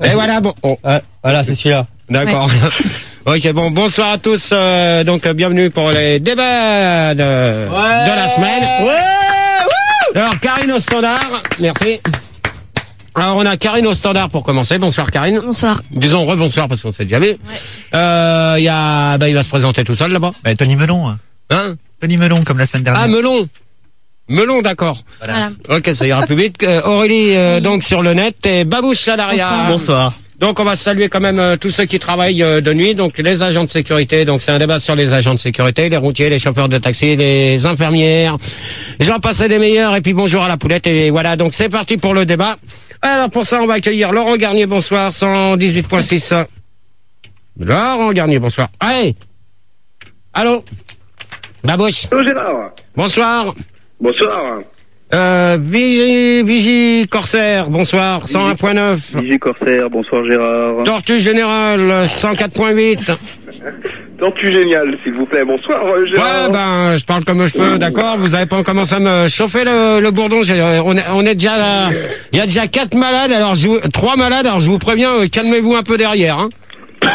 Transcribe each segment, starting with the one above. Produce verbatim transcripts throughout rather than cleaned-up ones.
Et voilà, bon. Oh. Ah, voilà, c'est celui-là. D'accord. Ouais. Ok, bon, bonsoir à tous. Euh, donc, bienvenue pour les débats de, ouais. de la semaine. Ouais. Wouh. Alors, Karine au standard. Merci. Alors, on a Karine au standard pour commencer. Bonsoir, Karine. Bonsoir. Disons rebonsoir parce qu'on s'est déjà vu. Ouais. Euh, il y a, bah, il va se présenter tout seul là-bas. Bah, Tony Melon. Hein. Hein? Tony Melon, comme la semaine dernière. Ah, Melon. Melon, d'accord. Voilà. Ok, ça ira plus vite. Euh, Aurélie, euh, oui. donc, sur le net, et Babouche à l'arrière. Bonsoir. Bonsoir. Donc, on va saluer quand même euh, tous ceux qui travaillent euh, de nuit, donc les agents de sécurité. Donc, c'est un débat sur les agents de sécurité, les routiers, les chauffeurs de taxi, les infirmières. J'en passais des meilleurs. Et puis, bonjour à la poulette. Et voilà, donc c'est parti pour le débat. Alors, pour ça, on va accueillir Laurent Garnier. Bonsoir, cent dix-huit point six. Laurent Garnier, bonsoir. Allez. Allô. Babouche. Bonjour Gérard. Bonsoir. Bonsoir. Euh, Vigie, Vigie Corsaire, bonsoir, cent un point neuf. Vigie Corsaire, bonsoir Gérard. Tortue Générale, cent quatre point huit. Tortue Géniale, s'il vous plaît, bonsoir Gérard. Ouais, ben, je parle comme je peux, d'accord. Vous avez pas commencé à me chauffer le, le bourdon. On est, on est déjà là. Il y a déjà quatre malades, alors je vous, trois malades, alors je vous préviens, euh, calmez-vous un peu derrière, hein. Oh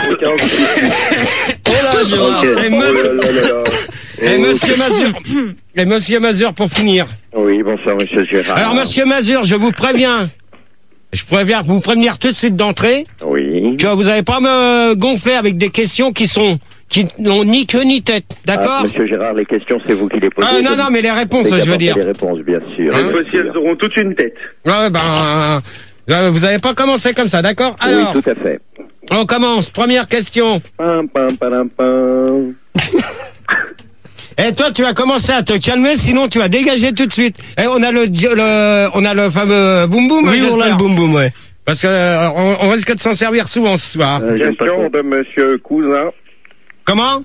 là, Gérard. Okay. Et, me... oh là là là. Et oh. Monsieur Mazur. Et Monsieur Mazur pour finir. Oui, bonsoir Monsieur Gérard. Alors Monsieur Mazur, je vous préviens. Je préviens vous prévenir tout de suite d'entrée. Oui. Que vous n'allez pas me gonfler avec des questions qui sont qui n'ont ni queue ni tête, d'accord? Ah, Monsieur Gérard, les questions c'est vous qui les posez. Ah, non, non, mais les réponses, je veux dire. Les réponses, bien sûr. Hein? Cette fois-ci, elles auront toute une tête. Ouais, ben, euh, vous n'avez pas commencé comme ça, d'accord? Alors. Oui, tout à fait. On commence. Première question. Pam, pam, pam, pam. Et toi, tu vas commencer à te calmer, sinon tu vas dégager tout de suite. Et on a le, le on a le fameux boum boum. Oui, on a le boum boum, ouais. Parce que euh, on, on risque de s'en servir souvent ce soir. Euh, question de Monsieur Cousin. Comment?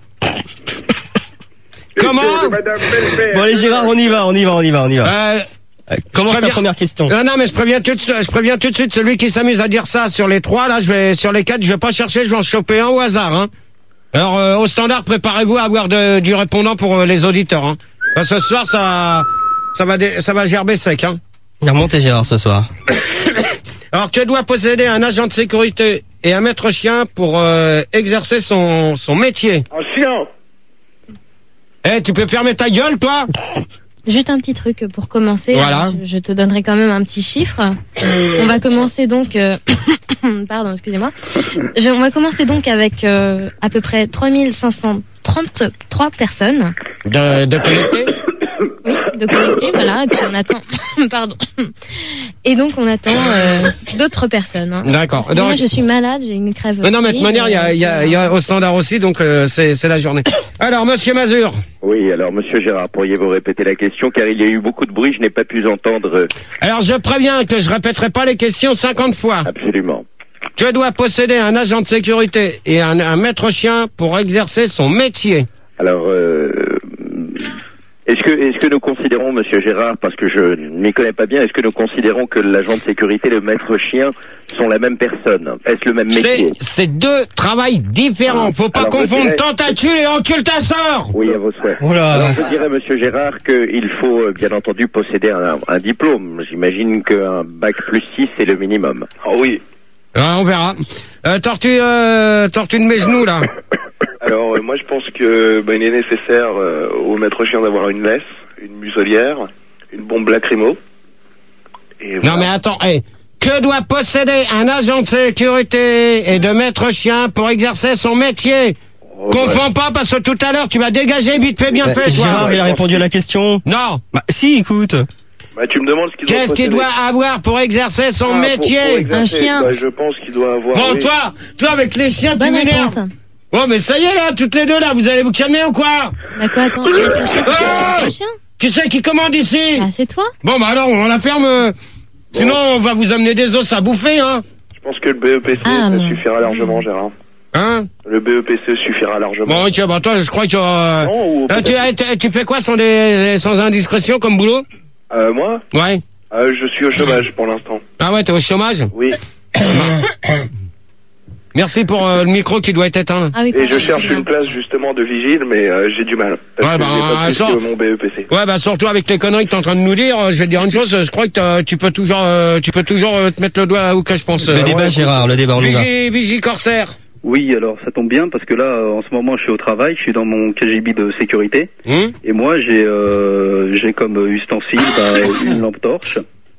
Comment? Bon allez Gérard, on y va, on y va, on y va, on y va. Euh, euh, commence ta première question. Non, non, mais je préviens tout, je préviens tout de suite celui qui s'amuse à dire ça sur les trois. Là, je vais sur les quatre, je vais pas chercher, je vais en choper un au hasard, hein. Alors, euh, au standard, préparez-vous à avoir de, du répondant pour euh, les auditeurs. Hein. Parce que ce soir, ça, ça va, dé, ça va gerber sec. Hein. Il a remonté Gérard ce soir. Alors, que doit posséder un agent de sécurité et un maître chien pour euh, exercer son, son métier? Un chien. Eh, tu peux fermer ta gueule, toi? Juste un petit truc pour commencer. Voilà. Je, je te donnerai quand même un petit chiffre. On va commencer donc... Euh... Pardon, excusez-moi. Je, on va commencer donc avec euh, à peu près trois mille cinq cent trente-trois personnes. De, de connectés? Oui, de connectés, voilà. Et puis on attend... Pardon. Et donc on attend euh, d'autres personnes. Hein. D'accord. Moi, donc... je suis malade, j'ai une crève. Mais non, mais de toute manière, il y a, y, a, y a au standard aussi, donc euh, c'est, c'est la journée. Alors, Monsieur Mazur. Oui, alors Monsieur Gérard, pourriez-vous répéter la question, car il y a eu beaucoup de bruit, je n'ai pas pu entendre. Alors, je préviens que je répéterai pas les questions cinquante fois. Absolument. Que doit posséder un agent de sécurité et un, un maître chien pour exercer son métier? Alors, euh, est-ce que, est-ce que nous considérons, Monsieur Gérard, parce que je ne m'y connais pas bien, est-ce que nous considérons que l'agent de sécurité et le maître chien sont la même personne? Est-ce le même métier? C'est, c'est deux travails différents. Faut pas alors, confondre dirais... tentacule et occultassor. Oui, à vos souhaits. Voilà. Alors, je dirais, Monsieur Gérard, qu'il faut, bien entendu, posséder un, un diplôme. J'imagine qu'un bac plus six, c'est le minimum. Oh oui. Ah, on verra. Euh, tortue, euh, tortue de mes genoux, là. Alors, euh, moi, je pense que bah, il est nécessaire euh, au maître chien d'avoir une laisse, une muselière, une bombe lacrymo. Et voilà. Non, mais attends, hey, que doit posséder un agent de sécurité et de maître chien pour exercer son métier? Oh, Confonds ouais. pas, parce que tout à l'heure, tu vas dégager vite fait, bien bah, fait, toi. Gérard, il a répondu à la question. Non. Bah, si, écoute. Bah, tu me demandes ce qu'il doit Qu'est-ce qu'il doit avoir pour exercer son ah, métier? pour, pour exercer, un chien. Bah, je pense qu'il doit avoir... Bon, oui. toi, toi, avec les chiens, Bonne tu m'énerves. Bon, mais ça y est, là, toutes les deux, là, vous allez vous calmer ou quoi? Bah quoi, attends, le maître chien, c'est oh un chien? Qui c'est qui commande ici? Bah, c'est toi. Bon, bah alors, on la ferme. Euh... Bon. Sinon, on va vous amener des os à bouffer, hein. Je pense que le B E P C, ah, ça non. suffira largement, Gérard. Hein? Le B E P C suffira largement. Bon, ok, bah toi, je crois que... Euh... Non, ou euh, tu, tu, tu fais quoi sans, des, sans indiscrétion comme boulot? Euh, moi? Ouais. Euh, je suis au chômage pour l'instant. Ah ouais, t'es au chômage? Oui. Merci pour euh, le micro qui doit être éteint. Ah oui, Et pardon, je cherche excusez-moi. une place justement de vigile, mais euh, j'ai du mal. Parce Ouais, que bah, j'ai pas plus sort- que mon B E P C. Ouais, bah surtout avec les conneries que t'es en train de nous dire, euh, je vais te dire une chose, je crois que t'as- tu peux toujours, euh, tu peux toujours euh, te mettre le doigt où que je pense. Le Euh, débat, Gérard, le débat, on y va. Vigie, Vigie Corsaire. Oui, alors ça tombe bien parce que là, euh, en ce moment, je suis au travail, je suis dans mon K G B de sécurité, Hum et moi, j'ai euh, j'ai comme ustensile bah, une lampe torche.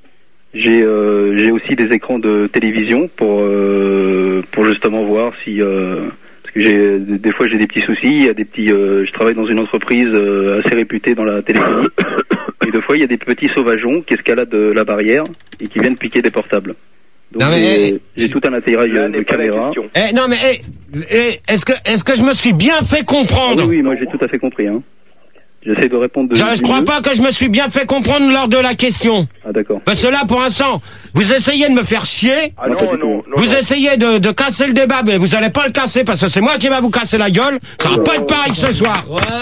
J'ai euh, j'ai aussi des écrans de télévision pour euh, pour justement voir si euh, parce que j'ai des fois j'ai des petits soucis, il y a des petits euh, je travaille dans une entreprise euh, assez réputée dans la téléphonie, et des fois il y a des petits sauvageons qui escaladent la barrière et qui viennent piquer des portables. Donc Non, mais, j'ai eh, j'ai tout un appareil Là euh, de n'est pas la caméra. question. Eh, non mais, eh, eh, est-ce que, est-ce que je me suis bien fait Ah comprendre? oui, oui, moi j'ai tout à fait compris. Hein. J'essaie de répondre de. Je, je du crois mieux. pas que je me suis bien fait comprendre lors de la question. Ah d'accord. Parce que là, pour l'instant, vous essayez de me faire chier. Ah Non, pas non, du tout. non, non. Vous non. essayez de, de casser le débat, mais vous allez pas le casser parce que c'est moi qui va vous casser la gueule. Ça va pas être pareil ce soir.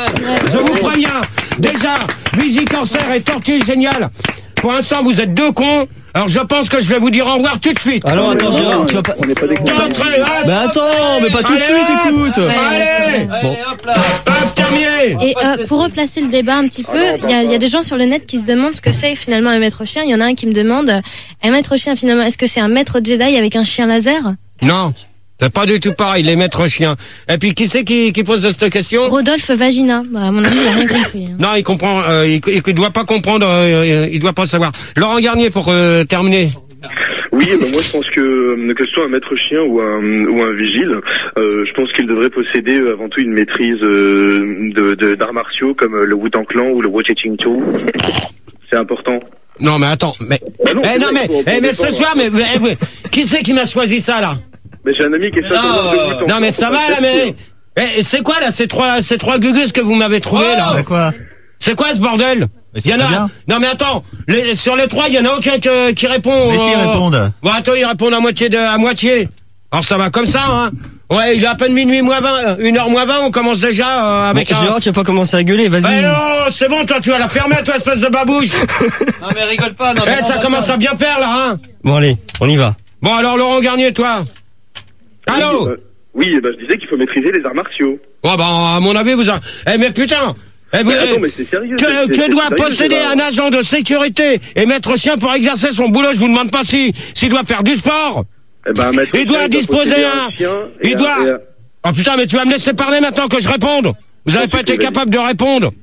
Je vous préviens. Déjà, Vigie Corsaire et Tortue Génial. Pour l'instant, vous êtes deux cons. Alors je pense que je vais vous dire au revoir tout de suite. Alors, attends, Gérard, tu vas pas... On n'est pas des cons. Entrez, hop. Mais attends, mais pas tout de Allez, suite, hop. écoute. Ouais, Allez, ouais, Bon. hop, terminé. Et euh, pour replacer le débat un petit peu, il y, a, il y a des gens sur le net qui se demandent ce que c'est finalement un maître chien. Il y en a un qui me demande, euh, un maître chien finalement, est-ce que c'est un maître Jedi avec un chien laser? Non, c'est pas du tout pareil, les maîtres chiens. Et puis qui c'est qui, qui pose cette question? Rodolphe Vagina. Bah, à mon avis, il a rien compris. Hein. Non, il comprend, euh, il, il doit pas comprendre, euh, il doit pas savoir. Laurent Garnier pour euh, terminer. Oui, bah moi je pense que que ce soit un maître chien ou un ou un vigile, euh, je pense qu'il devrait posséder euh, avant tout une maîtrise euh, de de- d'arts martiaux comme euh, le Wu-Tang Clan ou le Wo-Ching-Cho. C'est important. Non mais attends, mais, Bah non, eh, c'est non vrai, mais, faut- faut eh, mais ce défendre. soir, mais, eh, vous- qui c'est qui m'a choisi ça là? Mais j'ai un ami qui est chasseur de Wu-Tang Non mais Clan, ça faut va pas là, le mais, faire. eh, c'est quoi là ces trois, ces trois gugus que vous m'avez trouvé là? Bah quoi? C'est quoi ce bordel? Mais c'est Il y en très a. bien. Non mais attends, les, sur les trois, il y en a aucun que- qui répond. Mais s'ils euh, répondent. Bon attends, ils répondent à moitié de, à moitié. Alors ça va comme ça, hein. Ouais, il est à peine minuit moins vingt, une heure moins vingt, on commence déjà euh, avec Bon, un. Gérard, tu vas pas commencer à gueuler, Eh vas-y. oh, c'est bon, toi, tu vas la fermer, toi, espèce de babouche. Non mais rigole pas, non Eh, mais ça commence à bien faire là, hein. Bon, allez, on y va. Bon alors Laurent Garnier, toi. Allô. Oui, euh, oui, bah, je disais qu'il faut maîtriser les arts martiaux. Bon bah à mon avis vous. En... Eh mais putain. Eh, vous- Mais attends, eh, mais c'est sérieux. Que, c'est- que c'est doit sérieux, posséder Gérard. un agent de sécurité et maître chien pour exercer son boulot? Je vous demande pas si s'il doit faire du sport. Eh ben, un maître Il doit chien disposer posséder un- chien et il un- doit- et un- Oh putain, mais tu vas me laisser parler maintenant que je réponde. Vous avez Non, pas tu été peux, capable de répondre.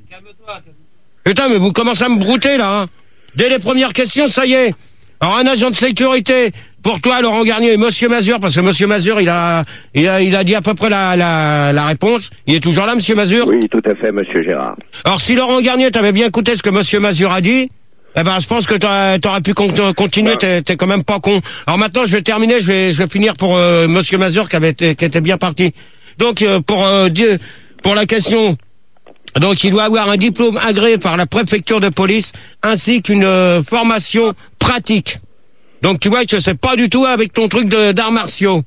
Putain, mais vous commencez à me brouter là. Hein. Dès les premières questions, ça y est. Alors un agent de sécurité, pour toi, Laurent Garnier et Monsieur Mazur, parce que Monsieur Mazur, il a, il a, il a dit à peu près la, la, la réponse. Il est toujours là, Monsieur Mazur. Oui, tout à fait, monsieur Gérard. Alors si Laurent Garnier, t'avais bien écouté ce que Monsieur Mazur a dit, eh ben je pense que t'aurais, t'aurais pu con- continuer. T'es, t'es quand même pas con. Alors maintenant, je vais terminer. Je vais, je vais finir pour euh, Monsieur Mazur qui avait été, qui était bien parti. Donc euh, pour euh, dire, pour la question. Donc il doit avoir un diplôme agréé par la préfecture de police ainsi qu'une euh, formation pratique. Donc tu vois que c'est pas du tout avec ton truc de, d'arts martiaux.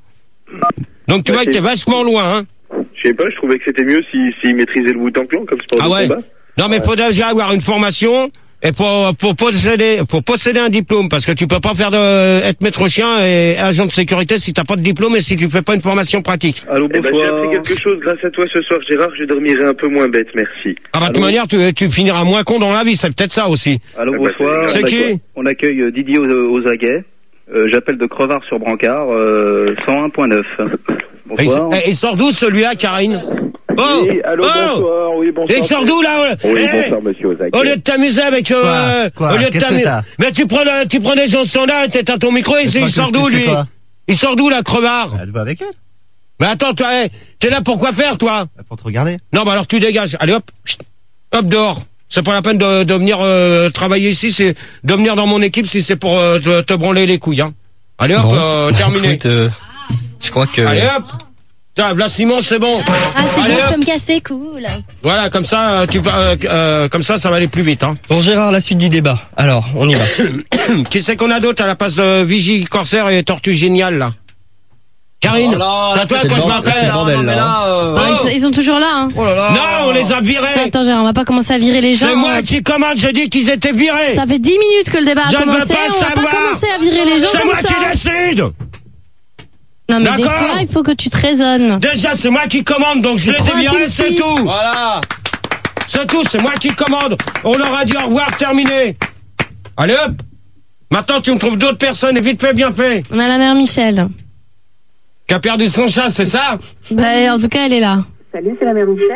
Donc tu Ouais, vois que c'est- t'es vachement loin. Hein. Je sais pas, je trouvais que c'était mieux s'il si, s'il maîtrisait le Wu-Tang Clan comme sport Ah de ouais. combat. Non mais faut déjà avoir une formation et pour pour posséder faut posséder un diplôme parce que tu peux pas faire de être maître chien et agent de sécurité si t'as pas de diplôme et si tu fais pas une formation pratique. Allô, Eh ben, j'ai bonsoir. appris quelque chose grâce à toi ce soir, Gérard. Je dormirai un peu moins bête, merci. Ah bah de toute manière tu tu finiras moins con dans la vie, c'est peut-être ça aussi. Allô, Ah bah, bonsoir. c'est On qui accueille- On accueille euh, Didier aux, aux aguets. Euh, J'appelle de Crevard-sur-Brancard, euh, cent un point neuf. Et, Bonsoir. et il sort d'où celui-là, Karine? Oh, Oui, allô, oh bonsoir, oui, bonsoir. il sort d'où là? Oui, Eh, bonsoir, monsieur Ozaké. au lieu de t'amuser avec euh, Quoi Quoi au lieu de Qu'est-ce que t'amuser, t'as mais tu prends le- tu prends des gens standards, t'éteins ton micro et Mais c'est- toi, il sort qu'est-ce d'où que tu lui? fais, toi Il sort d'où la crevard? Elle va avec elle. Mais attends, toi, eh, t'es là pour quoi faire toi? Pour te regarder. Non, bah alors tu dégages. Allez hop, chut, hop dehors. C'est pas la peine de, de venir euh, travailler ici, c'est de venir dans mon équipe si c'est pour euh, te, te branler les couilles. Hein. Allez hop, Bon. euh, terminé. Écoute, euh, je crois que... Allez hop. Tiens, là Simon, c'est bon. Ah, c'est Allez, bon, je hop. peux me casser, cool. Voilà, comme ça, euh, tu vas, euh, euh, comme ça, ça va aller plus vite. Hein. Bon, Gérard, la suite du débat. Alors, on y va. Qui c'est qu'on a d'autre à la place de Vigie Corsaire et Tortue Géniale là? Karine, Oh là, c'est à toi c'est que le je bordel, m'appelle. c'est le bordel, non, mais là, là, euh, Ah, ils, sont, ils sont toujours là, hein. oh là là. Non, on les a virés. Attends, Gérard, on va pas commencer à virer les gens. C'est moi hein. qui commande, j'ai dit qu'ils étaient virés. Ça fait dix minutes que le débat Je a ne veux commencé. pas le On va savoir. pas commencer à virer les gens C'est comme moi ça. qui décide. Non, mais des D'accord. fois, il faut que tu te raisonnes. Déjà, c'est moi qui commande, donc je C'est les trop ai virés, impulsif. c'est tout. Voilà. C'est tout, c'est moi qui commande. On leur a dit au revoir, terminé. Allez hop. Maintenant, tu me trouves d'autres personnes et vite fait, bien fait. On a la mère Michel. Qui a perdu son chat, c'est ça? Bah, en tout cas, elle est là. Salut, c'est la mère Michel.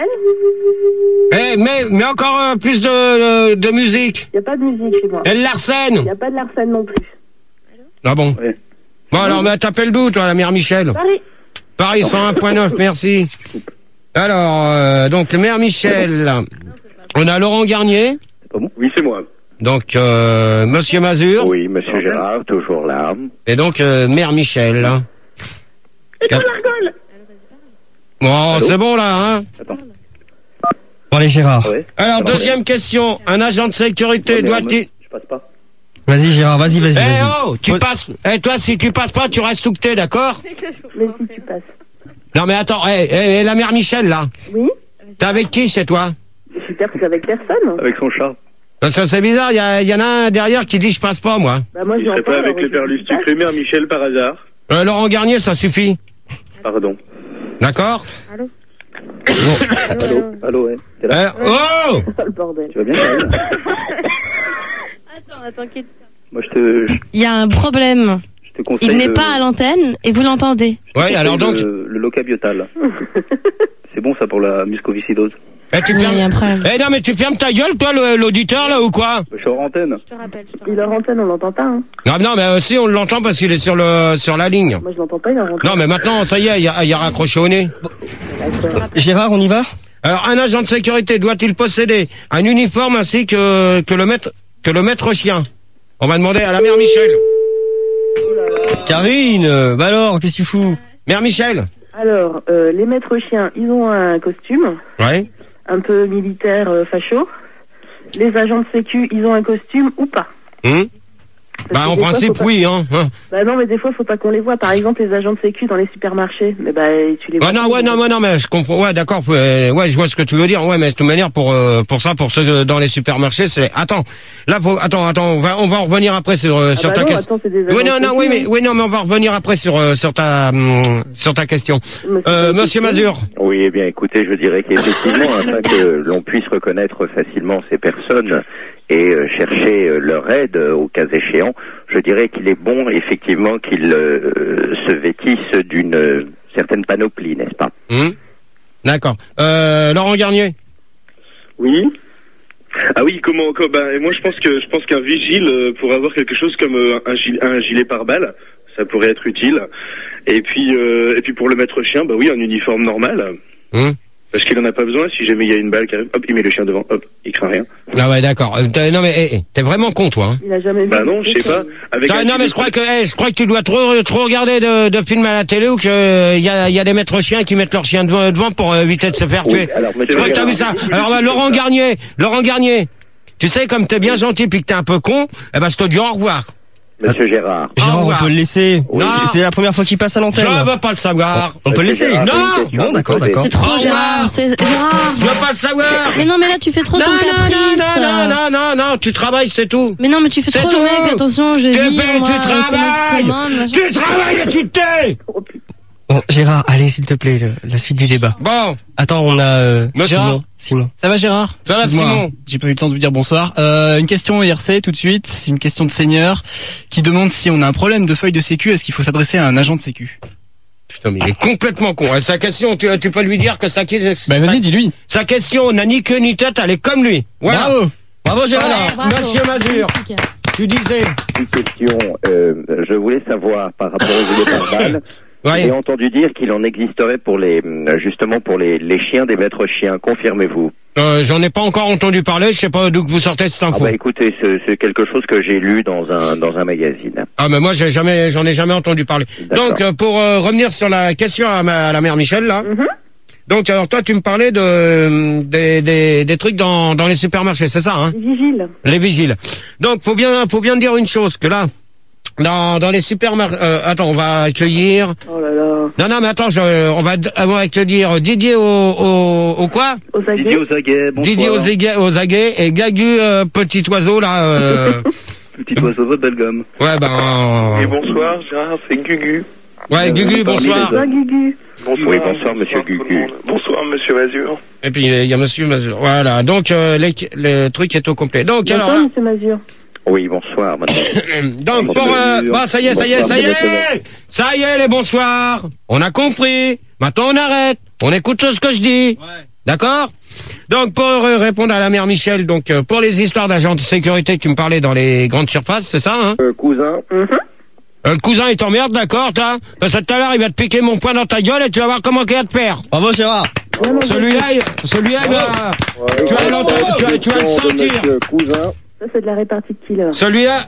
Eh, mais, mais encore euh, plus de, de, de musique. Il n'y a pas de musique chez moi. Elle l'arsène. Il n'y a pas de Larsen non plus. Ah bon? Ouais. Bon, alors, mais t'appelles d'où, toi, la mère Michel? Paris. Paris cent un point neuf, merci. Alors, euh, donc, mère Michel. On a Laurent Garnier. Oui, c'est moi. Donc, euh, Monsieur Mazur. Oui, monsieur Gérard, toujours là. Et donc, euh, mère Michel. Et dans l'argole. Bon, c'est bon, là, hein? Attends. Bon, allez, Gérard. Ouais. Alors, deuxième question. Un agent de sécurité Ouais, mais doit-il... Je passe pas. Vas-y, Gérard, vas-y, vas-y, Eh vas-y. oh, tu Pose- passes. Eh toi, si tu passes pas, tu restes où que t'es, d'accord? Mais si tu passes. Non mais attends, eh, eh, la mère Michel là, Oui. t'es avec qui chez toi? Je suis perçue avec personne. Avec son chat. Parce que c'est bizarre, il y, a- y en a un derrière qui dit je passe pas moi. Bah, moi, Il je serait pas avec le père Lustucru, mère Michel par hasard. Euh, Laurent Garnier, ça suffit, Pardon. d'accord? Allô? Allô, allô, ouais. T'es là? Eh, oh, Oh, le bordel. Tu vas bien, Karine? Attends, attends, quitte. Moi, je te, je Il y a un problème. te conseille. Il n'est le- pas à l'antenne et vous l'entendez. je te Ouais, conseille alors donc, Le, le locabiotal. C'est bon, ça, pour la muscoviscidose. eh, tu Oui, il y a fermes... un problème. Eh non mais tu fermes ta gueule toi le- l'auditeur là ou quoi? Je suis hors antenne. Il est en antenne, on l'entend pas. Hein. Non non mais euh, si on l'entend parce qu'il est sur le sur la ligne. Moi, je l'entends pas, il est en antenne. Non mais maintenant ça y est, il a, il a raccroché au nez. D'accord. Gérard, on y va? Alors, un agent de sécurité doit-il posséder un uniforme ainsi que, que le maître, que le maître chien? On va demander à la mère Michel. Karine, euh, bah alors, qu'est-ce que tu fous? Mère Michel. Alors, euh, les maîtres chiens, ils ont un costume, Ouais. un peu militaire euh, facho. Les agents de sécu, ils ont un costume ou pas. Hum Parce Bah, que en des fois, principe, faut pas- oui, hein. hein. Bah non, mais des fois, faut pas qu'on les voit. Par exemple, les agents de sécu dans les supermarchés. Mais bah, tu les vois. Ouais, non, pas, ouais, mais- non, ouais, non, mais je comprends. Ouais, d'accord. euh, Ouais, je vois ce que tu veux dire. Ouais, mais de toute manière, pour euh, pour ça, pour ceux que- dans les supermarchés, c'est. Attends, là, faut. Attends, attends. On va on va en revenir après sur euh, Ah sur bah ta non, question. attends, c'est des Oui, agents non, de non, sécu, oui, mais hein. oui, non, mais on va revenir après sur euh, sur ta hum, sur ta question. Monsieur Euh, Sécu. Monsieur Mazur. Oui, eh bien, écoutez, je dirais qu'effectivement, afin que l'on puisse reconnaître facilement ces personnes et euh, chercher euh, leur aide euh, au cas échéant, je dirais qu'il est bon, effectivement, qu'ils euh, se vêtissent d'une euh, certaine panoplie, n'est-ce pas? Hum D'accord. Euh, Laurent Garnier. Oui. Ah oui, comment, comment bah, moi je pense que je pense qu'un vigile euh, pourrait avoir quelque chose comme euh, un, gilet, un gilet pare-balles, ça pourrait être utile. Et puis euh, et puis pour le maître chien, bah oui, un uniforme normal. Hum Parce qu'il en a pas besoin, si jamais il y a une balle qui arrive, hop, il met le chien devant, hop, il craint rien. Ah ouais, d'accord. Euh, t'as- non mais eh, eh, t'es vraiment con, toi. Hein. Il a jamais vu. Bah non, je sais pas. Avec Ah, un non mais gilet- je crois que eh, je crois que tu dois trop trop regarder de, de films à la télé ou que il y a il y a des maîtres chiens qui mettent leur chien devant, devant pour euh, éviter de se faire tuer. Oui, alors, Je monsieur crois que t'as vu Gérard, ça. Alors bah, Laurent Garnier, Laurent Garnier. Tu sais comme t'es bien gentil puis que t'es un peu con, eh ben je te dis au revoir. Monsieur Gérard. Au Gérard, on revoir. peut le laisser. Non. C'est- C'est la première fois qu'il passe à Je l'antenne. veux pas le savoir. On peut le laisser. Gérard, Non. j'ai une question à Bon, vous d'accord, poser. d'accord. C'est Au trop, revoir. Gérard. C'est Gérard. Je veux pas le savoir. Mais non, mais là, tu fais trop Non, ton non, caprice. non, non, non, non, non, tu travailles, c'est tout. Mais non, mais tu fais C'est trop tout. le mec. Attention, je Tu vis, fais- moi, tu c'est moi qui travailles. commande, machin. Tu travailles et tu te tais. Bon, Gérard, allez, s'il te plaît, le- la suite du débat. Bon, Attends, on a euh, Monsieur Simon. Simon. Ça va Gérard? Ça va, Excuse-moi, Simon. j'ai pas eu le temps de vous dire bonsoir. Euh, une question I R C tout de suite, c'est une question de seigneur qui demande si on a un problème de feuille de sécu, est-ce qu'il faut s'adresser à un agent de sécu? putain, mais il est complètement con. hein. Sa question, tu, tu peux lui dire que sa, Bah sa, vas-y, dis-lui. sa question n'a ni queue ni tête, elle est comme lui. Voilà. Bravo. Bravo, Gérard. Alors, Bravo. Monsieur Mazur, Magnifique. tu disais. Une question, euh, je voulais savoir par rapport aux gilets pare-balles. Ouais. J'ai entendu dire qu'il en existerait pour les, justement pour les, les chiens des maîtres chiens. Confirmez-vous? Euh, j'en ai pas encore entendu parler, je sais pas d'où que vous sortez cette Ah info. bah écoutez, c'est c'est quelque chose que j'ai lu dans un dans un magazine. Ah mais moi j'ai jamais, j'en ai jamais entendu parler. D'accord. Donc euh, pour euh, revenir sur la question à, ma, à la mère Michel là. Mhm. Donc alors toi tu me parlais de euh, des, des, des trucs dans, dans les supermarchés, c'est ça hein? Vigile. Les vigiles. Donc faut bien faut bien dire une chose que là dans dans les supermarchés. Euh, attends, on va accueillir. Oh là là. Non non mais attends, je, on va on va accueillir Didier au au, au quoi? Aux aguets. Didier aux aguets, bonsoir. Didier aux aguets, aux aguets et Gagu euh, petit oiseau là. Euh, Petit oiseau, votre belle gomme. ouais ben. Et bonsoir, Gérard, c'est Gugu. Ouais, Gugu, bonsoir. Bonsoir, Gugu. Bonsoir. Oui, bonsoir, monsieur Gugu. Bonsoir, monsieur Mazur. Et puis, il y a monsieur Mazur. Voilà, donc euh, les, le truc est au complet. Donc, Bonsoir, alors... monsieur Mazur. Oui, bonsoir, madame. Donc, pour... Euh, bon, ça y est, ça y est, ça y est. Ça y est, les bonsoirs. On a compris. Maintenant, on arrête. On écoute tout ce que je dis. Ouais. D'accord? Donc, pour euh, répondre à la mère Michel, donc, euh, pour les histoires d'agents de sécurité, tu me parlais dans les grandes surfaces, c'est ça, hein? Euh, cousin. Mm-hmm. Euh, le cousin, il t'emmerde, d'accord, t'as? Parce que tout à l'heure, il va te piquer mon poing dans ta gueule et tu vas voir comment il va te faire. Bravo, Gérard. Celui-là, il- celui-là, il va... Ouais, tu vas ouais, l'entendre, tu vas, tu vas le sentir. Monsieur cousin. Ça, c'est de la répartie de killer. Celui-là,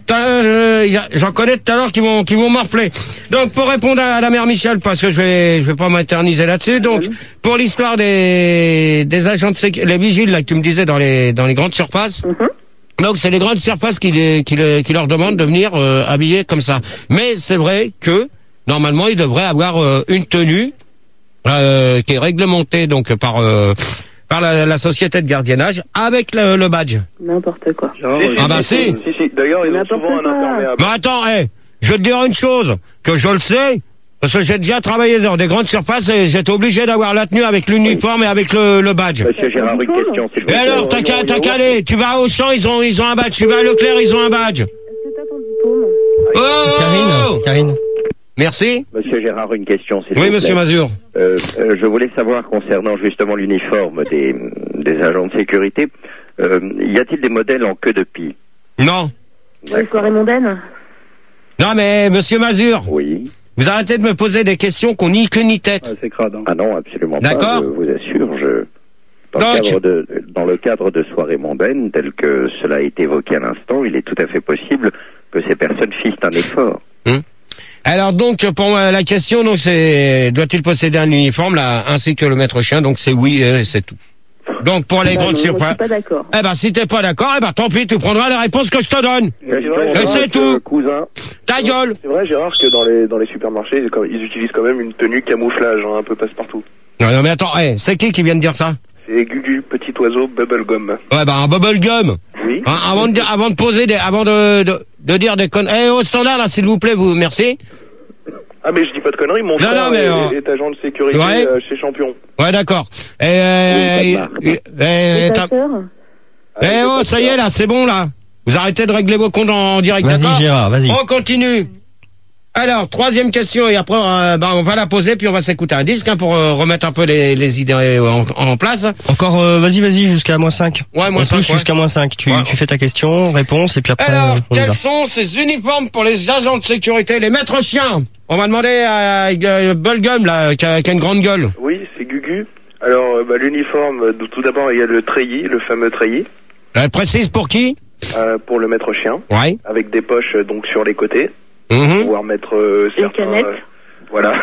euh, y a- j'en connais tout à l'heure qui vont, qui vont morfler. Donc, pour répondre à la mère Michel, parce que je vais, je vais pas m'éterniser là-dessus. Donc, pour l'histoire des, des agents de sécurité, les vigiles, là, que tu me disais dans les, dans les grandes surfaces. Mm-hmm. Donc, c'est les grandes surfaces qui, les, qui, les, qui leur demandent de venir euh, habillés comme ça. Mais c'est vrai que, normalement, ils devraient avoir euh, une tenue euh, qui est réglementée donc par... Euh, par la, la société de gardiennage avec le, le badge. N'importe quoi. Ah bah si. Si, si. D'ailleurs, ils ont N'importe souvent un quoi. imperméable. Mais attends, hey, je vais te dire une chose, que je le sais, parce que j'ai déjà travaillé dans des grandes surfaces et j'étais obligé d'avoir la tenue avec l'uniforme et avec le, le badge. Monsieur Gérard, une question, s'il vous Et plaît. alors, t'as qu'à t'as qu'à aller, tu vas au champ, ils ont, ils ont un badge, tu vas à Leclerc, ils ont un badge. Est-ce que t'as ton diplôme? Oh, oh, oh. Karine, Karine. Merci. Monsieur Gérard, une question, s'il vous Oui, plaît. monsieur Mazur. Euh, euh, je voulais savoir concernant justement l'uniforme des, des agents de sécurité, euh, y a-t-il des modèles en queue de pie? Non. Les soirées mondaines? Non, mais monsieur Mazur, Oui. vous arrêtez de me poser des questions qu'on n'y que ni tête. Ah, c'est crade. Hein. Ah non, absolument pas. D'accord. Je vous assure, je... Dans, Donc- le cadre de, dans le cadre de soirées mondaines, tel que cela a été évoqué à l'instant, il est tout à fait possible que ces personnes fissent un effort. Hum. Alors donc pour moi, la question donc c'est doit-il posséder un uniforme là ainsi que le maître chien, donc c'est oui et c'est tout. Donc pour les Ah, grandes non, moi, je surfaces. suis pas d'accord. Eh ben si t'es pas d'accord, eh ben tant pis, tu prendras la réponse que je te donne. C'est vrai, Et Gérard, c'est que, tout. Cousin. Ta gueule. C'est vrai, Gérard, que dans les, dans les supermarchés, ils, ils utilisent quand même une tenue camouflage, hein, un peu passe-partout. Non, non mais attends, eh, c'est qui qui vient de dire ça? C'est Gugu, petit oiseau, bubblegum. Ouais ben un bubblegum. Oui. Hein, avant de dire- avant de poser des avant de de, de dire des connes. Eh au standard là s'il vous plaît, vous merci. Ah, mais je dis pas de conneries, mon Non, frère non, mais, est, euh, est agent de sécurité ouais. euh, chez Champion. Ouais d'accord. Et euh, Oui, et- ça et- et- Et t'as- ta sœur? eh oh ça y est là, c'est bon là. Vous arrêtez de régler vos comptes en direct, Vas-y, d'accord? Gérard, vas-y. On continue. Alors, troisième question, et après, euh, bah, on va la poser, puis on va s'écouter un disque hein, pour euh, remettre un peu les, les idées euh, en, en place. Encore, euh, vas-y, vas-y, jusqu'à moins cinq. Ouais, moins On cinq, pousse ouais. jusqu'à moins cinq. Tu, Ouais. tu fais ta question, réponse, et puis après, Alors, on y quels va. sont ces uniformes pour les agents de sécurité, les maîtres chiens? On va demander à euh, Bubblegum, là, qui a, qui a une grande gueule. Oui, c'est Gugu. Alors, euh, bah, l'uniforme, euh, tout d'abord, il y a le treillis, le fameux treillis, Euh, précise pour qui? euh, pour le maître chien, Ouais. avec des poches euh, donc sur les côtés, Mhm. pouvoir mettre euh, Une certains... canette. euh, voilà.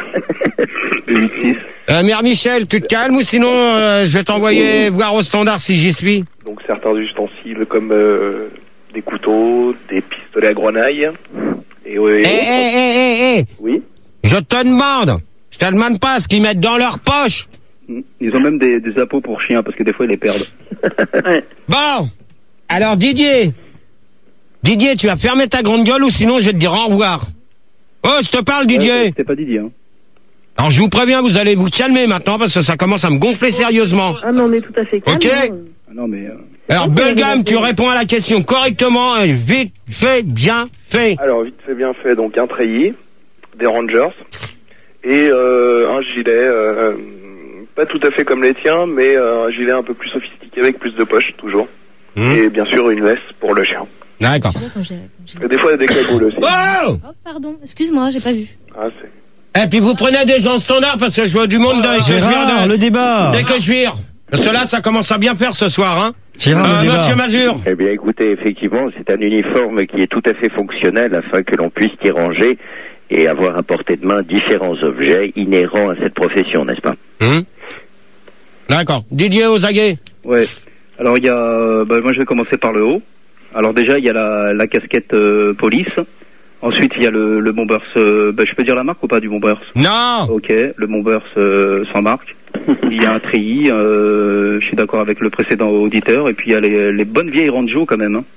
huit six. Euh, Mère Michel, tu te calmes ou sinon euh, je vais t'envoyer voir au standard si j'y suis. Donc certains ustensiles comme euh, des couteaux, des pistolets à grenaille. Et, ouais, Eh, eh, eh, eh, eh, Oui. je te demande, je te demande pas ce qu'ils mettent dans leur poche. Ils ont même des, des appos pour chiens parce que des fois ils les perdent. Ouais. Bon, alors Didier, Didier, tu vas fermer ta grande gueule ou sinon je vais te dire au revoir. Oh, je te parle Didier. C'était pas Didier. Hein. Alors je vous préviens, vous allez vous calmer maintenant parce que ça commence à me gonfler sérieusement. Ah, mais on est tout à fait calme. Ok. hein. Ah non mais. Euh... Alors Ok, Bubblegum, tu ok. réponds à la question correctement et vite fait, bien fait. Alors vite fait, bien fait. Donc un treillis, des Rangers et euh, un gilet, euh, pas tout à fait comme les tiens, mais euh, un gilet un peu plus sophistiqué avec plus de poches toujours. Mmh. Et bien sûr une veste pour le chien. D'accord. Quand j'ai- j'ai- Et des fois il y a des cagoules aussi. Oh. Oh, pardon, excuse-moi, j'ai pas vu. Ah, c'est... Et puis vous prenez des gens standards parce que je vois du monde dans les Gérard, le débat. Dès que je vire. Parce que là, ça commence à bien faire ce soir, hein. Gérard, Euh, le débat. Monsieur Mazur. Eh bien, écoutez, effectivement, c'est un uniforme qui est tout à fait fonctionnel afin que l'on puisse y ranger et avoir à portée de main différents objets inhérents à cette profession, n'est-ce pas? Hum. D'accord. Didier Ozaguet. Ouais. Alors il y a, euh, bah, moi je vais commencer par le haut. Alors déjà il y a la, la casquette euh, police. Ensuite il y a le, le bombers. Euh, bah, je peux dire la marque ou pas du bombers? Non. Ok, le bombers euh, sans marque. Il y a un treillis. Euh, je suis d'accord avec le précédent auditeur. Et puis il y a les, les bonnes vieilles Ranjo quand même. Hein.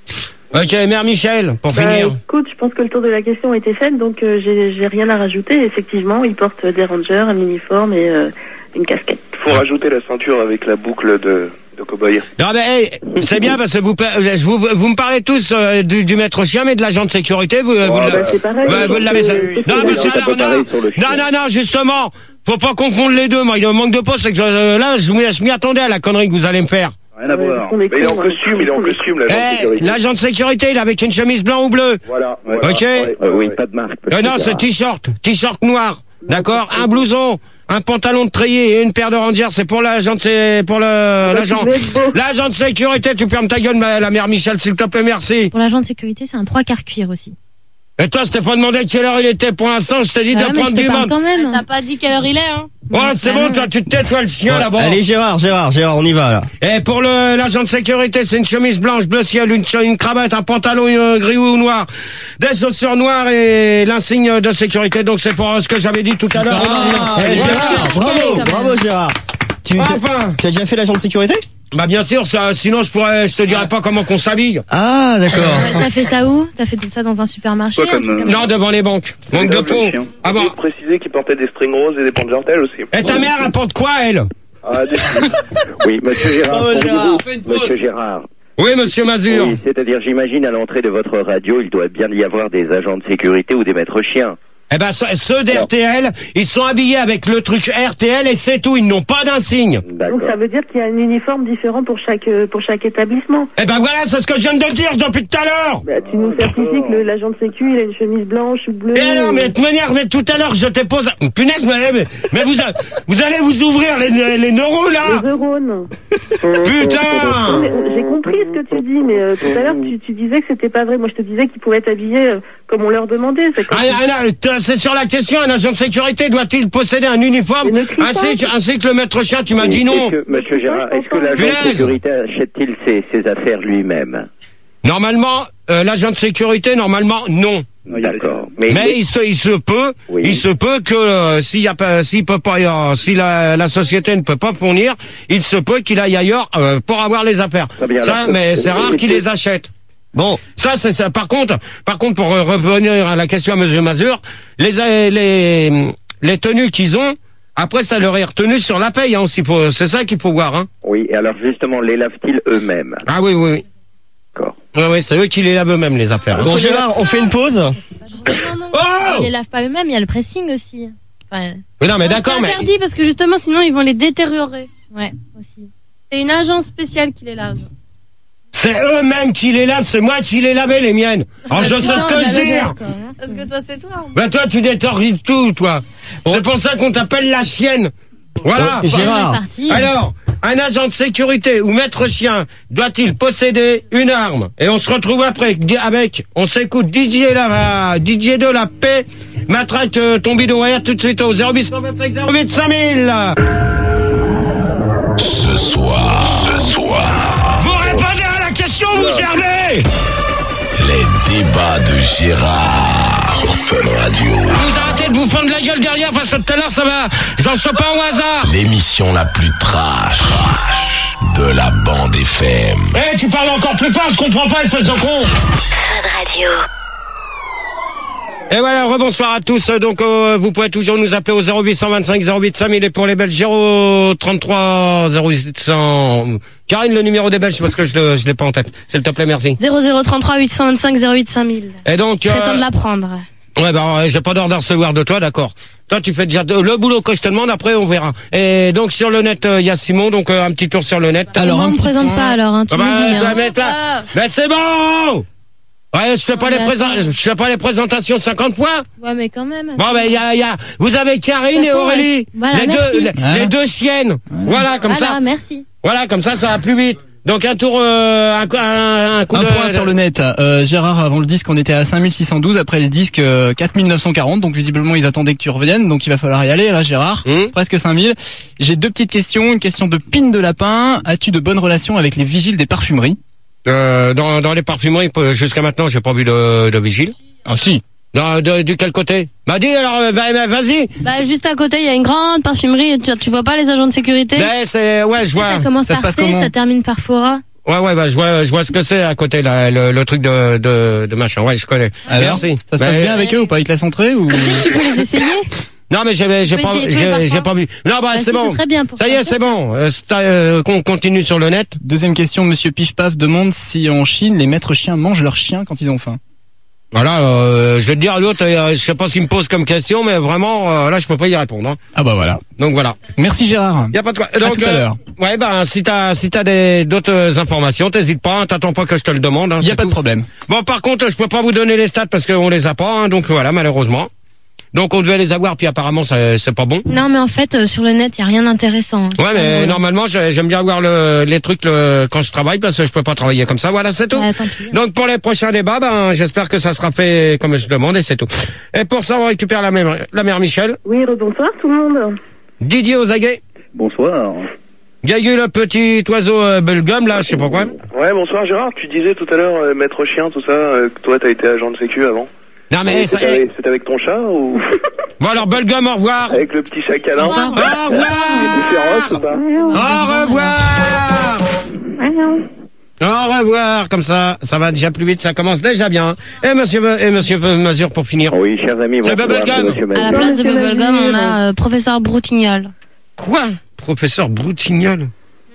Ok, Mère Michel, pour Bah, finir. écoute, je pense que le tour de la question a été fait, donc euh, j'ai j'ai rien à rajouter. Effectivement, ils portent des rangers, un uniforme et euh, une casquette. Il faut rajouter la ceinture avec la boucle de, de cow-boy. Non mais hey, c'est bien parce que vous, vous, vous me parlez tous euh, du, du maître chien, mais de l'agent de sécurité, vous, Oh, vous, bah, l'avez- c'est pareil, ouais, vous donc, l'avez. euh, Non, c'est mais pas ça, tout à fait non, pareil non, sur le chien. non, non, non, justement, faut pas confondre les deux. Moi, il y a un manque de poste, c'est que euh, là, je m'y je m'y attendais à la connerie que vous allez me faire. Rien à Ouais, voir. on est Mais il est en cons, hein. costume, il est en costume, l'agent de Eh, sécurité. l'agent de sécurité, il est avec une chemise blanc ou bleu. Voilà. Ouais. voilà. Ok. Ouais, Euh, ouais, oui, ouais. pas de marque. Euh, non, monsieur c'est Gérard. t-shirt, t-shirt noir, d'accord, un blouson, un pantalon de treillis et une paire de rangers, c'est pour l'agent, de sé- pour le l'agent, tu veux être beau. l'agent de sécurité. Tu fermes ta gueule, ma- la mère Michel, s'il te plaît, merci. Pour l'agent de sécurité, c'est un trois quarts cuir aussi. Et toi, je t'ai pas demandé quelle heure il était pour l'instant, je t'ai dit Ah, de mais je prendre te du parle monde. quand même. T'as pas dit quelle heure il est, hein? Ouais, c'est bon, toi, tu te tais, toi, le chien, là-bas. Allez, Gérard, Gérard, Gérard, on y va, là. Et pour le l'agent de sécurité, c'est une chemise blanche, bleu ciel, une, une cravate, un pantalon euh, gris ou noir, des chaussures noires et l'insigne de sécurité. Donc c'est pour euh, ce que j'avais dit tout à l'heure. Ah, Et eh, voilà. Gérard, bravo, bravo, Gérard. Tu, Enfin. tu as déjà fait l'agent de sécurité? Bah bien sûr, ça, sinon je pourrais, je te dirais pas comment qu'on s'habille. Ah, d'accord. Ouais, T'as fait ça où? T'as fait ça dans un supermarché? Quoi, un truc comme, comme ça Non, devant les banques. Manque de L'agent peau. chien. Ah bon. J'ai précisé qu'il portait des strings roses et des pantes jartelles aussi. Et ta mère apporte quoi, elle? Ah, des... Oui, monsieur Gérard. Bravo, pour Gérard. vous, Fais une pause. Monsieur Gérard. Oui, monsieur Mazur. Oui, c'est-à-dire, j'imagine, à l'entrée de votre radio, il doit bien y avoir des agents de sécurité ou des maîtres chiens. Eh ben, ceux ceux d'R T L, ils sont habillés avec le truc R T L et c'est tout. Ils n'ont pas d'insigne. D'accord. Donc ça veut dire qu'il y a un uniforme différent pour chaque euh, pour chaque établissement. Eh ben voilà, c'est ce que je viens de te dire depuis tout à l'heure. Bah, tu nous certifies que le- l'agent de sécu il a une chemise blanche ou bleue. Eh non, mais de toute manière, mais tout à l'heure, je te pose... Punaise, mais, mais, mais vous, a- vous allez vous ouvrir les, les neurones, là. Les neurones. Putain. Mais, euh, J'ai compris ce que tu dis, mais euh, tout à l'heure tu, tu disais que c'était pas vrai. Moi je te disais qu'ils pouvaient être habillés euh, comme on leur demandait. C'est comme Ah, ah, là, t'as- c'est sur la question, un agent de sécurité doit-il posséder un uniforme Mais ne crie pas. ainsi, que- ainsi que le maître chien? Tu m'as dit non. Est-ce que, monsieur Gérard, est-ce que l'agent Punaise. de sécurité achète-t-il ses, ses affaires lui-même? Normalement, euh, l'agent de sécurité, normalement, non. D'accord. Mais, Mais il se, il se peut, Oui. il se peut que euh, s'il y a pas, s'il peut pas, euh, si la, la société ne peut pas fournir, il se peut qu'il aille ailleurs euh, pour avoir les affaires. Très bien, Ça, alors, mais c'est euh, rare qu'il les achète. Bon, ça c'est ça. Par contre, par contre, pour euh, revenir à la question à Monsieur Mazur, les euh, les les tenues qu'ils ont, après ça leur est retenu sur la paye. Hein, aussi, faut, c'est ça qu'il faut voir. Hein. oui, et alors justement, les lavent-ils eux-mêmes? Ah oui, oui, oui. D'accord. Oui, oui, c'est eux qui les lavent eux-mêmes les affaires. Bon, Gérard, on fait une pause? Non, non. Oh Ils les lavent pas eux-mêmes, il y a le pressing aussi. Enfin, Oui, non, mais Non, d'accord, c'est mais interdit parce que justement, sinon, ils vont les détériorer. ouais, aussi. C'est une agence spéciale qui les lave. c'est eux-mêmes qui les lavent. C'est moi qui les lavais les miennes. Alors je sais ce Non, que je j'avais dis. l'air, quoi, hein. Parce que toi, c'est toi. Ben toi, tu détordes tout, toi. C'est pour ça qu'on t'appelle la chienne. Voilà. Oh, Gérard. C'est parti. Alors, un agent de sécurité ou maître chien doit-il posséder une arme? Et on se retrouve après avec, on s'écoute D J la, D J de la paix, matraque euh, ton bidon air tout de suite au zéro huit deux cinq zéro huit cinq mille. Ce soir, ce soir, Vous répondez à la question, vous germez. les débats de Gérard sur Fun Radio. Vous arrêtez de vous fendre la gueule derrière parce que tout à l'heure ça va, j'en sais pas au hasard. L'émission la plus trash de la bande F M. Eh, tu parles encore plus fort, je comprends pas, espèce de con. Fun Radio. Et voilà, rebonsoir à tous. Donc, euh, vous pouvez toujours nous appeler au zéro huit deux cinq zéro huit cinq mille et pour les Belges, zéro trente-trois zéro huit cents. Karine, le numéro des Belges, parce que je le, je l'ai pas en tête. S'il te plaît, merci. zéro zéro trente-trois huit cent vingt-cinq zéro huit cinq mille. Et donc, C'est temps euh, de l'apprendre. ouais, ben, euh, j'ai pas d'ordre à recevoir de toi, d'accord. Toi, tu fais déjà de- le boulot que je te demande, après, on verra. Et donc, sur le net, il euh, y a Simon, donc, euh, un petit tour sur le net. Alors, Moi, un on me petit présente point. pas alors, hein, tu Ah bah, m'oublies, toi, hein. mais, toi- Ah. mais c'est bon! Ouais, je fais pas Non, les mais présent- attends. je fais pas les présentations cinquante fois. Ouais, mais quand même. Bon, ben, il y a, il y a, vous avez Karine De toute et façon, Aurélie. ouais. Voilà, les merci. deux, les, Ouais. les deux chiennes. Voilà, comme voilà, ça. merci. Voilà, comme ça, ça va plus vite. Donc, un tour, euh, un, un, un coup Un de... point sur le net. Euh, Gérard, avant le disque, on était à cinq mille six cent douze. Après le disque, euh, quatre mille neuf cent quarante. Donc visiblement, ils attendaient que tu reviennes. Donc il va falloir y aller, là, Gérard. Hum. Presque cinq mille. J'ai deux petites questions. Une question de Pine de Lapin. As-tu de bonnes relations avec les vigiles des parfumeries? Euh, dans, dans les parfumeries, euh, jusqu'à maintenant, j'ai pas vu de, de vigile. Ah si. Dans, de, de quel côté? Bah, dis, alors, euh, bah, bah, vas-y. Bah, juste à côté, il y a une grande parfumerie. Tu, tu vois pas les agents de sécurité? Ben, c'est, ouais, je vois. Ça commence Ça se par passe C, comment ça termine par Fora. Ouais, ouais, bah, je vois, je vois ce que c'est à côté, là, le, le truc de, de, de machin. Ouais, je connais. Alors, merci. Ça se passe bah, bien avec eux ou pas? Ils te laissent entrer ou? Tu sais que tu peux les essayer? Non, mais j'ai, j'ai peux pas, essayer de jouer j'ai, parfois. j'ai pas vu. Non, bah, Bah, c'est si, bon. ce serait bien pour Ça y faire est, c'est ça. bon. Euh, c'est, euh, qu'on continue sur le net. Deuxième question, Monsieur Pif Paf demande si en Chine, les maîtres chiens mangent leurs chiens quand ils ont faim. Voilà, euh, je vais te dire, l'autre, euh, je sais pas ce qu'il me pose comme question, mais vraiment, euh, là, je peux pas y répondre. Hein. Ah bah voilà. Donc voilà. Merci Gérard. Y a pas de quoi. À Donc, tout à l'heure. Euh, ouais, ben, si t'as, si t'as des, d'autres informations, t'hésites pas, hein, t'attends pas que je te le demande. Hein, Y a c'est pas tout. de problème. Bon, par contre, je peux pas vous donner les stats parce qu'on les a pas, hein, donc voilà, malheureusement. Donc on devait les avoir, puis apparemment, ça, c'est pas bon. Non, mais en fait, euh, sur le net, il y a rien d'intéressant. Ouais, mais normalement, j'ai- j'aime bien avoir le, les trucs le, quand je travaille parce que je peux pas travailler comme ça. Voilà, c'est tout. Ah, tant pis. Donc pour les prochains débats, ben j'espère que ça sera fait comme je demande et c'est tout. Et pour ça, on récupère la mère, la mère Michel. Oui, bonsoir tout le monde. Didier Ozaguet. Bonsoir. Gagu le petit oiseau euh, Bulgum là, je sais pas quoi. Ouais, bonsoir Gérard, tu disais tout à l'heure, euh, maître chien, tout ça, euh, que toi t'as été agent de sécu avant. Non mais Et ça, c'était avec, c'était avec ton chat ou bon alors Bulgum, au revoir. avec le petit chat câlin? Au revoir. Il est féroce ou pas? Au revoir. Au revoir, comme ça, ça va déjà plus vite, ça commence déjà bien. Et monsieur, et monsieur Mazur pour finir. Oui, chers amis, C'est bonsoir, Bubblegum. monsieur À la Mazur. place de Monsieur Bubblegum, on Mazur. a euh, professeur Broutignol. Quoi? Professeur Broutignol.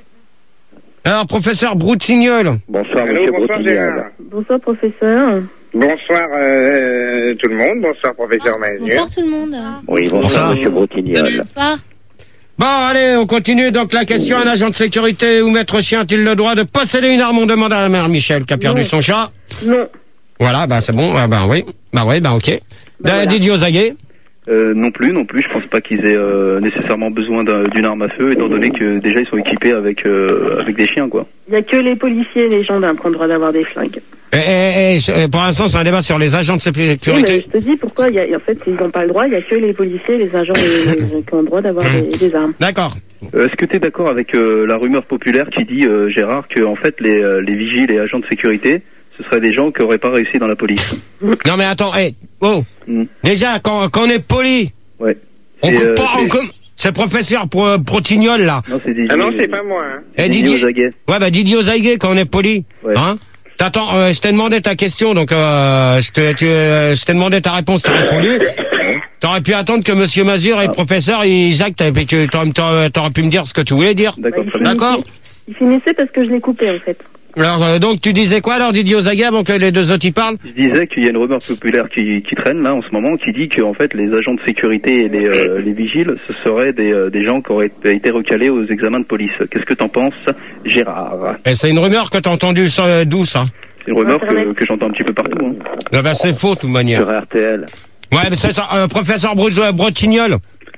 Alors, professeur Broutignol. Bonsoir, Allô, monsieur bonsoir, Brotignol. Gérard. Bonsoir professeur. Bonsoir euh, tout le monde, bonsoir professeur Mazur. Bonsoir tout le monde. Oui, bonsoir, Bonsoir. monsieur Brotignol. Bonsoir. Bon, allez, on continue. Donc, la question, un agent de sécurité ou maître chien a-t-il le droit de posséder une arme? On demande à la mère Michel qui a perdu Non. son chat. Non. Voilà, bah, c'est bon. Ah, bah, oui. Bah, oui, bah, ok. Bah, voilà. Didier Ozaguet. Euh, non plus, non plus. Je pense pas qu'ils aient euh, nécessairement besoin d'un- d'une arme à feu, étant donné que déjà ils sont équipés avec euh, avec des chiens, quoi. Il n'y a que les policiers et les gendarmes qui ont le droit d'avoir des flingues. Et, et- et, je- pour l'instant, c'est un débat sur les agents de Oui, mais sécurité. je te dis pourquoi. Il y a, en fait, ils n'ont pas le droit. Il n'y a que les policiers et les agents et- et- qui ont le droit d'avoir des, des armes. D'accord. Euh, Est-ce que tu es d'accord avec euh, la rumeur populaire qui dit, euh, Gérard, que en fait les, euh, les vigiles et agents de sécurité, ce seraient des gens qui auraient pas réussi dans la police? Non, mais attends, hey, oh. Mm. Déjà, quand, quand on est poli, Ouais. on Et, coupe euh, pas, on c'est- coupe- c'est professeur Pro- Brotignol, là. Non, c'est Didier. Ah non, c'est pas moi. Hein. Eh, Didier Didier. Ozaguet. Ouais, bah, Didier Ozaguet, quand on est poli. Ouais. Hein? T'attends, euh, je t'ai demandé ta question, donc, euh, je t'ai, tu, euh, je t'ai demandé ta réponse, t'as répondu. T'aurais pu attendre que monsieur Mazur et le professeur, ils jactent, et puis tu, t'aurais, t'aurais- t'aurais pu me dire ce que tu voulais dire. D'accord, Bah, très il bien. D'accord? finissait- Il finissait parce que je l'ai coupé en fait. Alors, euh, donc, tu disais quoi, alors, Didier Ozaguet, avant que les deux autres y parlent? Je disais qu'il y a une rumeur populaire qui, qui traîne là en ce moment, qui dit que en fait les agents de sécurité et les, euh, les vigiles, ce seraient des, euh, des gens qui auraient été recalés aux examens de police. Qu'est-ce que t'en penses, Gérard? Et c'est une rumeur que t'as entendue, ça, euh, d'où, ça? C'est une rumeur que, Internet. que j'entends un petit peu partout. Hein. Ah, bah, c'est faux, de toute manière. Sur R T L. Ouais, mais c'est ça, euh, professeur Bro- euh, Brotignol.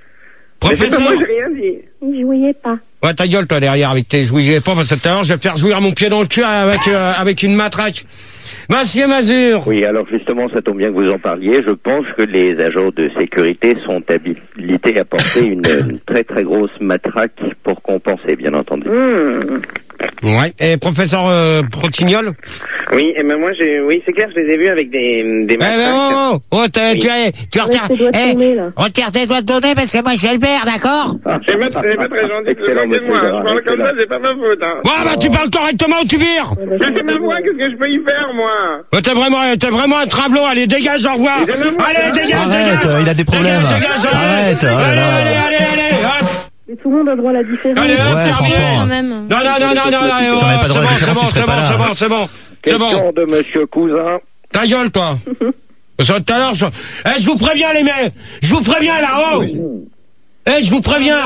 Mais c'est pas Professeur. moi, j'ai rien dit. Il jouait pas. Ouais, ta gueule, toi, derrière, avec tes jouets pas, parce que tout à l'heure, je vais faire jouir mon pied dans le cul avec, euh, avec une matraque. Monsieur Mazur. Oui, alors justement, ça tombe bien que vous en parliez. Je pense que les agents de sécurité sont habilités à porter une, une très très grosse matraque pour compenser, bien entendu. Mmh. Ouais. Et professeur euh, Brotignol. Oui, et ben moi, j'ai, oui, c'est clair, je les ai vus avec des, des Eh, mais matraques. oh, oh, oh, t'as- Oui. tu as, tu Ouais, retires, tes doigts de eh, tourner, là. retire tes doigts de ton nez parce que moi, je suis le père, d'accord? C'est pas, c'est pas très gentil de se Excellent, moquer de moi. monsieur hein. Je parle Gérard, comme ça, excellent. c'est pas ma faute. Hein. Ouais, bah, tu parles correctement ou tu vires? Ouais, bah, Mais c'est ma voix, qu'est-ce que je peux y faire, moi? Ouais, t'es vraiment, t'es vraiment un travelot, allez, dégage, au revoir. Mais j'ai même- Allez, dégage, Arrête, dégage. euh, il a des problèmes. Dégage, dégage, allez. Arrête, oh là allez, là. allez, allez, allez, hop. Mais tout le monde a droit à la différence. Allez, hop, Ouais, terminé. franchement. Quand même. Non, non, non, non, non, non, Si on n'avait pas c'est droit à bon, la c'est différence, bon, tu serais c'est pas bon, là. c'est bon, c'est bon, c'est bon. Question de monsieur Cousin. Ta gueule, toi. Ça, tout à l'heure, ça- eh, je vous préviens, les mecs. Je vous préviens, là-haut. Eh, je vous préviens.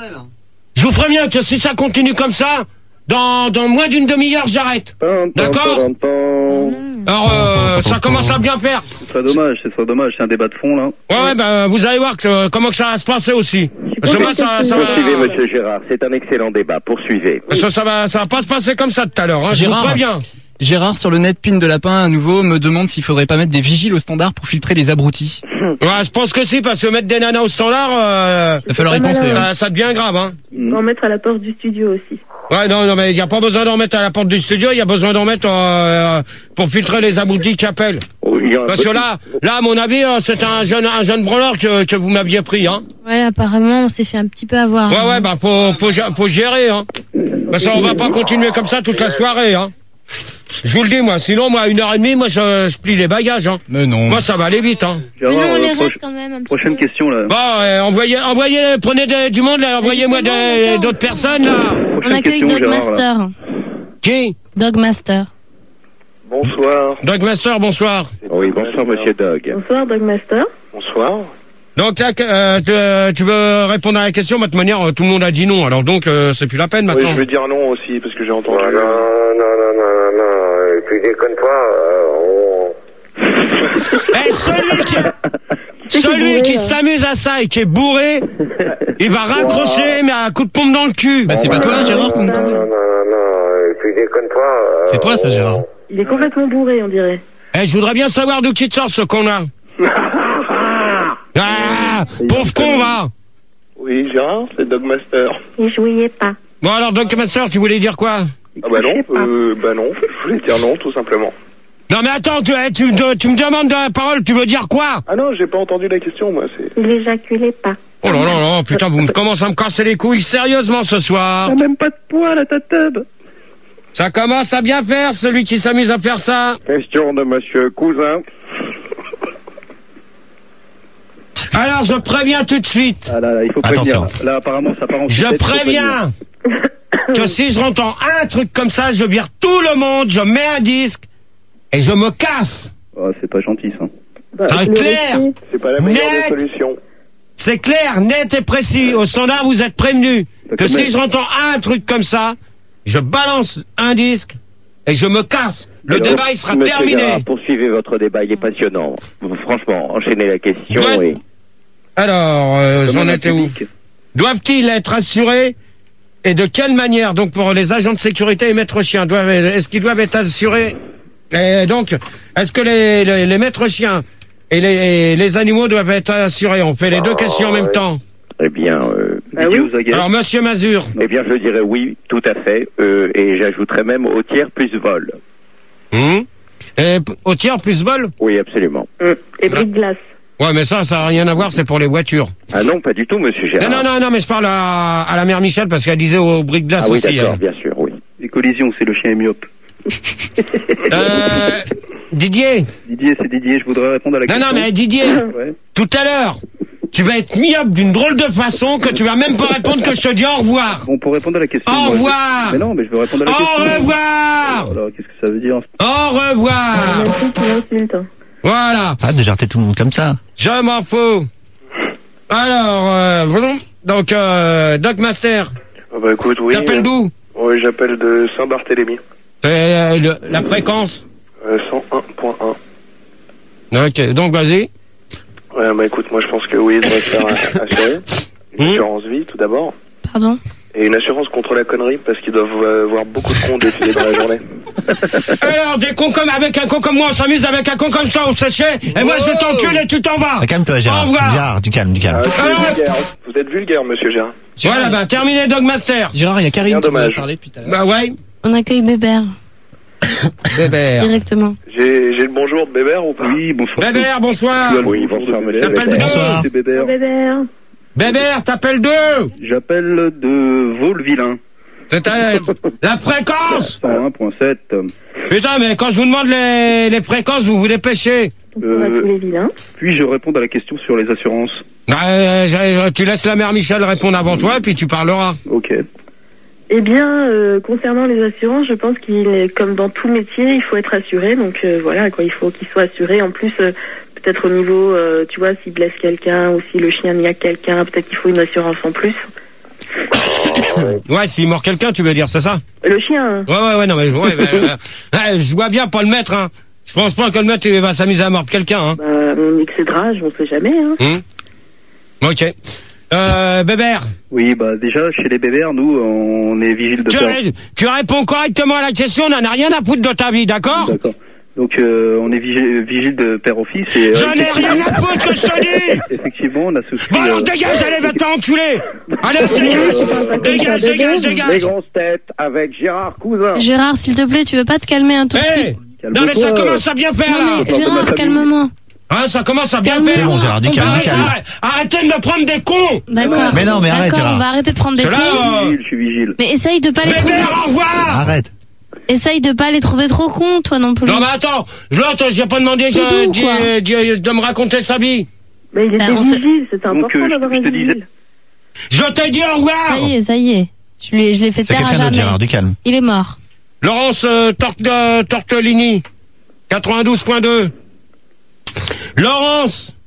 Je vous préviens que si ça continue comme ça, dans, dans moins d'une demi-heure, j'arrête. D'accord? Alors, euh, ça commence à bien faire. Ce serait dommage, ce serait dommage, c'est un débat de fond là. Ouais, ouais, ben, vous allez voir que, euh, comment que ça va se passer aussi. Parce que moi, ça, ça va, Poursuivez, monsieur Gérard. C'est un excellent débat. Poursuivez. ça, ça va, ça va pas se passer comme ça tout à l'heure, hein. Je vous Gérard. préviens. Gérard sur le net Pine de Lapin à nouveau me demande s'il faudrait pas mettre des vigiles au standard pour filtrer les abrutis. Ouais, je pense que si, parce que mettre des nanas au standard, euh, Il va falloir y pas mal, penser. hein. ça, ça devient grave, hein. On va en mettre à la porte du studio aussi. Ouais, non, non, mais il n'y a pas besoin d'en mettre à la porte du studio, il y a besoin d'en mettre euh, pour filtrer les abrutis qui appellent. Oui, il y a un Parce que petit- là, là, à mon avis, euh, c'est un jeune, un jeune branleur que, que vous m'aviez pris, hein. Ouais, apparemment, on s'est fait un petit peu avoir. Ouais, ouais, bah, faut, faut, gé- faut gérer, hein. Bah ça, on va pas continuer comme ça toute la soirée, hein. Je vous le dis, moi. Sinon, moi, à une heure et demie, moi, je, je plie les bagages, hein. Mais non. Moi, ça va aller vite, hein. Mais non, on euh, les proche- reste quand même un petit Prochaine peu. question là. Bon, euh, envoyez, envoyez, prenez de- du monde, là, envoyez-moi des- d'autres personnes, là. Prochaine On accueille question, Gérard, là. Dogmaster. Qui? Dogmaster. Bonsoir. Dogmaster, bonsoir. Oui, bonsoir, monsieur Dog. Bonsoir, Dogmaster. Bonsoir. Donc, là, euh, tu, tu veux répondre à la question, de toute manière, euh, tout le monde a dit non, alors donc, euh, c'est plus la peine Oui, maintenant. je vais dire non aussi, parce que j'ai entendu... Non, non, non, non, non, non, tu déconnes pas, euh, on... Eh, celui qui, celui qui s'amuse à ça et qui est bourré, il va raccrocher, mais à un coup de pompe dans le cul. Bah c'est pas toi, Gérard, qu'on entend. Non, non, non, tu déconnes pas. euh, C'est toi, ça, Gérard. Il est complètement bourré, on dirait. Eh, je voudrais bien savoir d'où qui te sort ce qu'on a. Ah, pauvre con, va. Oui, Gérard, c'est Dogmaster. Il jouiez pas. Bon, alors, Dogmaster, tu voulais dire quoi? Ah bah non, euh, bah non, je voulais dire non, tout simplement. Non, mais attends, tu, eh, tu, me- tu me demandes de la parole, tu veux dire quoi? Ah non, j'ai pas entendu la question, moi, c'est... Il éjaculait pas. Oh là là là, putain, vous me commencez à me casser les couilles sérieusement ce soir. T'as même pas de poil à ta tube. Ça commence à bien faire, celui qui s'amuse à faire ça. Question de monsieur Cousin. Alors, je préviens tout de suite. Ah là, là, il faut prévenir. Attention. Là, apparemment, ça part en Je sucette, il faut préviens que si je entends un truc comme ça, je vire tout le monde, je mets un disque et je me casse. prévenir. Oh, c'est pas gentil, ça. Bah, Ça va être clair, C'est pas la meilleure Net. des solutions. c'est clair, net et précis. Au standard, vous êtes prévenus que si je entends un truc comme ça, je balance un disque et je me casse. Le Alors, débat, il sera monsieur terminé. Gérard, poursuivez votre débat, il est passionnant. Franchement, enchaînez la question Ouais. et... Alors, euh, Demande j'en à étais où? public. Doivent-ils être assurés et de quelle manière? Donc pour les agents de sécurité et maîtres chiens, doivent, est-ce qu'ils doivent être assurés? Et donc, est-ce que les, les, les maîtres chiens et les, les animaux doivent être assurés? On fait les deux questions en même temps. Eh bien, euh, Ah oui. Vidéo Zaguet. Alors Monsieur Mazur, eh bien, je dirais oui, tout à fait. Euh, et j'ajouterais même au tiers plus vol. hum et p- au tiers plus vol? Oui, absolument. Hum. Et briques glace. Ouais, mais ça, ça n'a rien à voir, c'est pour les voitures. Ah non, pas du tout, monsieur Non, Gérard. non, non, non, mais je parle à, à la mère Michel parce qu'elle disait au briques glace Ah oui, aussi. d'accord, elle. bien sûr, oui. Les collisions, c'est le chien est myope. Euh, Didier. Didier, c'est Didier, je voudrais répondre à la Non, question. non, mais Didier, Ouais. tout à l'heure, tu vas être myope d'une drôle de façon que tu vas même pas répondre que je te dis au revoir. Bon, pour répondre à la question... Au moi, je- revoir. Mais non, mais je veux répondre à la Au question. revoir. Alors, qu'est-ce que ça veut dire? Au revoir. Merci qui m'insulte. Voilà, Arrête de jarter tout le monde comme ça. je m'en fous. Alors, euh, bon, donc, euh, Doc Master, Ah bah écoute, oui. t'appelles euh, d'où? Oui, j'appelle de Saint-Barthélemy. Euh, le- La fréquence. Euh, cent un point un. Ok, donc vas-y. Ouais, bah écoute, moi je pense que oui, il devrait se faire euh, assurer. Une Mmh. assurance vie, tout d'abord. Pardon? Et une assurance contre la connerie, parce qu'ils doivent euh, voir beaucoup de cons défiler dans la journée. Alors, des cons comme, avec un con comme moi, on s'amuse avec un con comme ça, on se chie, et moi je t'encule et tu t'en vas. Ah, calme-toi, Au Gérard. revoir. Gérard, du calme, du calme. Ah, vous, Ah. êtes vulgaire. Vous êtes vulgaire, monsieur Gérard. Voilà, bah, terminé Dog Master. Gérard, il y a Karine Bien qui voulait dommage. parler depuis tout à l'heure. Bah ouais, On accueille Bébert Bébert. directement. J'ai j'ai le bonjour de Bébert ou pas? Oui, bonsoir. Bébert, bonsoir. Oui, bonsoir, monsieur. T'appelles Bébert. deux. C'est Bébert. Bébert. Bébert, t'appelles deux. J'appelle de Vaux-le-Vilain. C'est un- la fréquence. cent un point sept. Putain, mais quand je vous demande les, les fréquences, vous vous dépêchez. Donc on a Euh, tous les vilains. Puis-je répondre à la question sur les assurances? Euh, j'ai- tu laisses la mère Michel répondre avant toi, et puis tu parleras. Ok. Eh bien, euh, concernant les assurances, je pense qu'il est comme dans tout métier, il faut être assuré. Donc euh, voilà, quoi, il faut qu'il soit assuré. En plus, euh, peut-être au niveau, euh, tu vois, s'il blesse quelqu'un ou si le chien n'y a quelqu'un, peut-être qu'il faut une assurance en plus. Ouais, s'il mord quelqu'un, tu veux dire, c'est ça? Le chien, hein. Ouais, ouais, ouais, non, mais je, ouais, mais, euh, ouais, je vois bien pas le mettre, hein. Je pense pas que le maître il va s'amuser à mordre quelqu'un, hein. Bah, on excédera, on sait jamais, hein. Hum. Ok. Euh, Bébert, Oui, bah déjà, chez les bébères, nous, on est vigile de tu, père. ré- tu réponds correctement à la question, on n'en a rien à foutre de ta vie, d'accord? D'accord. Donc, euh, on est vigile, vigile de père au fils et... euh, J'en ai rien à foutre que je te dis! Effectivement, on a souscrit... Bon alors euh, dégage, allez, va t'enculer! Allez, dégage! Dégage, dégage, Les dégage! grosses têtes avec Gérard Cousin. Gérard, s'il te plaît, tu veux pas te calmer un tout Hé! petit? Non mais ça commence à bien faire Non là! mais Gérard, calme-moi. Hein, ça commence à bien Calme-toi. faire. C'est bon, Gérard, du calme, du Arrête, calme. arrête, arrêtez de me prendre des cons. D'accord. Mais non, mais arrête, D'accord, Gérard. on va arrêter de prendre des Cela, cons. euh, Je suis vigile. Mais essaye de pas les trouver. Bébert, au revoir. Arrête. Essaye de pas les trouver trop cons, toi non plus. Non mais attends, l'autre, j'ai pas demandé Tout de, doux, quoi. de, de- de me raconter sa vie. Mais il était Ben, on se- vigile, c'était Donc, important euh, d'avoir je un te disais- vigile. Je te dis au revoir. Ça y est, ça y est. Je lui, je l'ai fait C'est taire à quelqu'un d'autre, jamais. Gérard, du calme. Il est mort. Laurence euh, Tor- de- Tortellini, quatre-vingt-douze point deux. Laurence